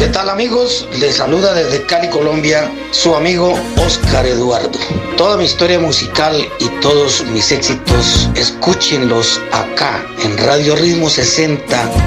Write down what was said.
¿Qué tal, amigos? Les saluda desde Cali, Colombia, su amigo Oscar Eduardo. Toda mi historia musical y todos mis éxitos, escúchenlos acá en Radio Ritmo 60